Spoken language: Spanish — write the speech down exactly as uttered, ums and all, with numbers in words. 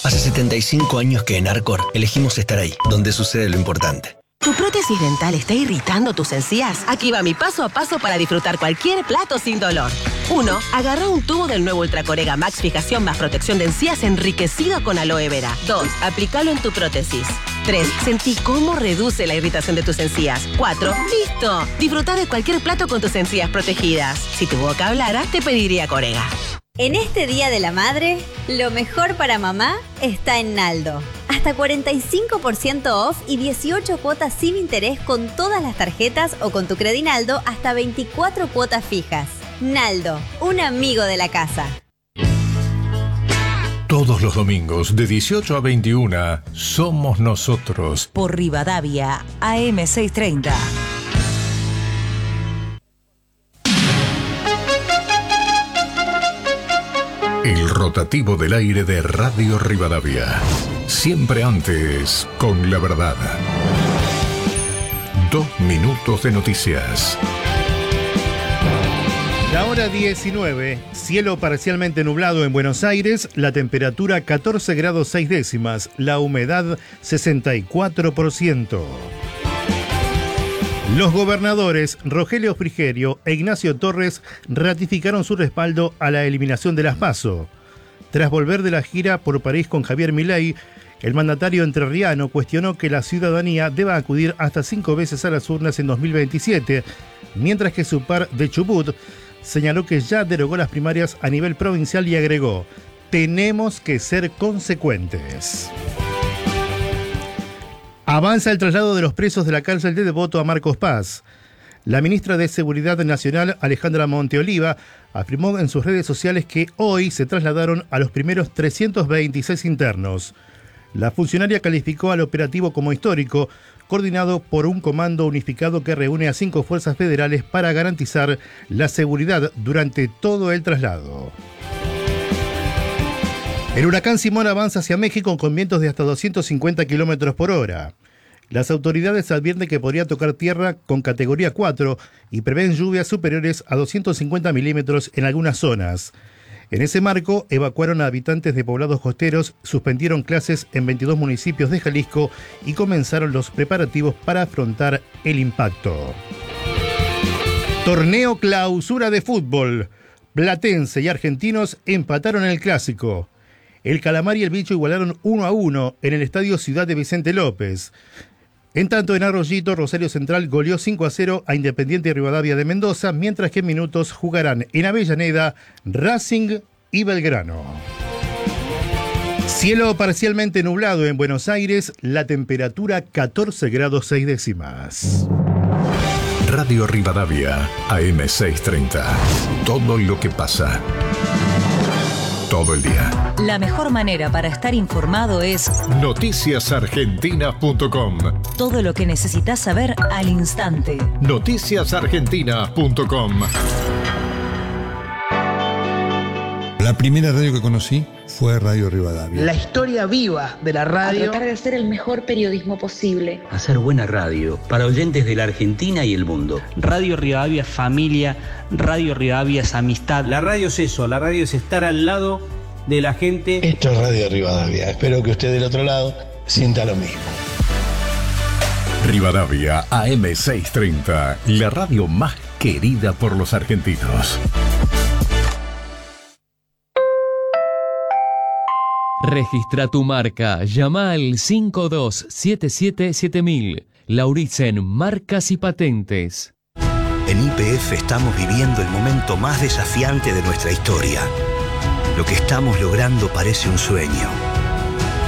Hace setenta y cinco años que en Arcor elegimos estar ahí, donde sucede lo importante. ¿Tu prótesis dental está irritando tus encías? Aquí va mi paso a paso para disfrutar cualquier plato sin dolor. uno. Agarra un tubo del nuevo Ultracorega Max Fijación más protección de encías enriquecido con aloe vera. dos. Aplícalo en tu prótesis. tres. Sentí cómo reduce la irritación de tus encías. cuatro. ¡Listo! Disfruta de cualquier plato con tus encías protegidas. Si tu boca hablara, te pediría Corega. En este Día de la Madre, lo mejor para mamá está en Naldo. Hasta cuarenta y cinco por ciento off y dieciocho cuotas sin interés con todas las tarjetas o con tu Credinaldo hasta veinticuatro cuotas fijas. Naldo, un amigo de la casa. Todos los domingos de dieciocho a veintiuna somos nosotros. Por Rivadavia, A M seiscientos treinta. El rotativo del aire de Radio Rivadavia. Siempre antes, con la verdad. Dos minutos de noticias. La hora diecinueve, cielo parcialmente nublado en Buenos Aires, la temperatura catorce grados seis décimas, la humedad sesenta y cuatro por ciento. Los gobernadores Rogelio Frigerio e Ignacio Torres ratificaron su respaldo a la eliminación de las PASO. Tras volver de la gira por París con Javier Milei, el mandatario entrerriano cuestionó que la ciudadanía deba acudir hasta cinco veces a las urnas en dos mil veintisiete, mientras que su par de Chubut señaló que ya derogó las primarias a nivel provincial y agregó: tenemos que ser consecuentes. Avanza el traslado de los presos de la cárcel de Devoto a Marcos Paz. La ministra de Seguridad Nacional, Alejandra Monteoliva, afirmó en sus redes sociales que hoy se trasladaron a los primeros trescientos veintiséis internos. La funcionaria calificó al operativo como histórico, coordinado por un comando unificado que reúne a cinco fuerzas federales para garantizar la seguridad durante todo el traslado. El huracán Simón avanza hacia México con vientos de hasta doscientos cincuenta kilómetros por hora. Las autoridades advierten que podría tocar tierra con categoría cuatro y prevén lluvias superiores a doscientos cincuenta milímetros en algunas zonas. En ese marco, evacuaron a habitantes de poblados costeros, suspendieron clases en veintidós municipios de Jalisco y comenzaron los preparativos para afrontar el impacto. Torneo Clausura de fútbol. Platense y Argentinos empataron en el clásico. El Calamar y el Bicho igualaron uno a uno en el estadio Ciudad de Vicente López. En tanto, en Arroyito, Rosario Central goleó cinco a cero a Independiente Rivadavia de Mendoza, mientras que en minutos jugarán en Avellaneda, Racing y Belgrano. Cielo parcialmente nublado en Buenos Aires, la temperatura catorce grados seis décimas. Radio Rivadavia, A M seiscientos treinta. Todo lo que pasa. Todo el día. La mejor manera para estar informado es noticias argentinas punto com. Todo lo que necesitas saber al instante. noticias argentinas punto com. La primera radio que conocí fue Radio Rivadavia. La historia viva de la radio. A tratar de hacer el mejor periodismo posible. Hacer buena radio para oyentes de la Argentina y el mundo. Radio Rivadavia es familia, Radio Rivadavia es amistad. La radio es eso, la radio es estar al lado de la gente. Esto es Radio Rivadavia. Espero que usted del otro lado sienta lo mismo. Rivadavia A M seiscientos treinta, la radio más querida por los argentinos. Registra tu marca. Llama al cinco dos siete siete siete mil. Lauritzen Marcas y Patentes. En Y P F estamos viviendo el momento más desafiante de nuestra historia. Lo que estamos logrando parece un sueño,